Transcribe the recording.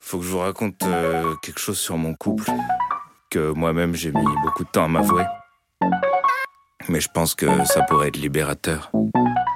Faut que je vous raconte quelque chose sur mon couple que moi-même j'ai mis beaucoup de temps à m'avouer. Mais je pense que ça pourrait être libérateur.